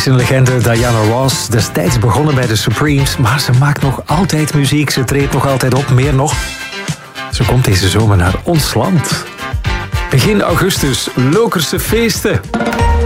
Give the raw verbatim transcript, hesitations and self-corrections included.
Station-legende Diana Ross. Destijds begonnen bij de Supremes, maar ze maakt nog altijd muziek. Ze treedt nog altijd op, meer nog. Ze komt deze zomer naar ons land. Begin augustus, Lokerse feesten.